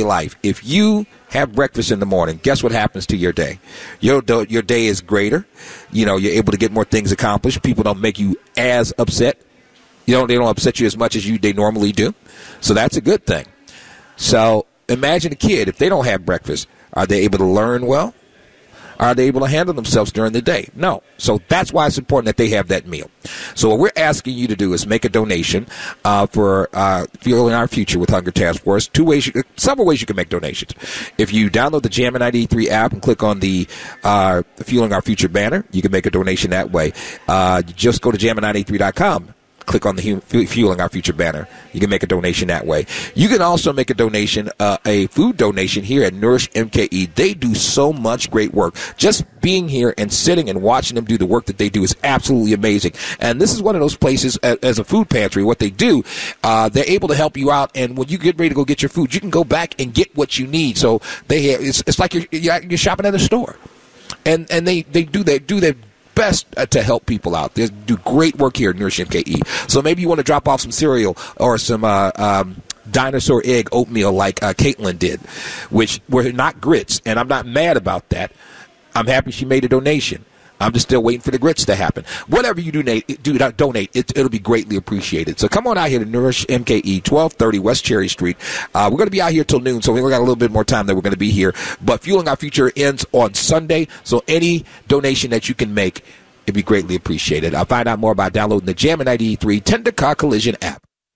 everyday life. If you have breakfast in the morning, guess what happens to your day? Your day is greater. You're able to get more things accomplished. People don't make you as upset. They don't upset you as much as they normally do. So that's a good thing. So imagine a kid, if they don't have breakfast, are they able to learn well? Are they able to handle themselves during the day? No. So that's why it's important that they have that meal. So what we're asking you to do is make a donation for Fueling Our Future with Hunger Task Force. Several ways you can make donations. If you download the Jammin' 93 app and click on the Fueling Our Future banner, you can make a donation that way. Just go to jammin93.com. Click on the Fueling Our Future banner. You can make a donation that way. You can also make a donation, a food donation here at Nourish MKE. They do so much great work. Just being here and sitting and watching them do the work that they do is absolutely amazing. And this is one of those places, as a food pantry, what they do, they're able to help you out. And when you get ready to go get your food, you can go back and get what you need. So it's like you're shopping at a store. And they do their best to help people out. They do great work here at Nourish MKE. So maybe you want to drop off some cereal or some dinosaur egg oatmeal like Caitlin did, which were not grits, and I'm not mad about that. I'm happy she made a donation. I'm just still waiting for the grits to happen. Whatever you donate, it'll be greatly appreciated. So come on out here to Nourish MKE, 1230 West Cherry Street. We're going to be out here till noon, so we only got a little bit more time that we're going to be here. But Fueling Our Future ends on Sunday, so any donation that you can make, it'd be greatly appreciated. I'll find out more by downloading the Jammin' 93 Tender Car Collision app.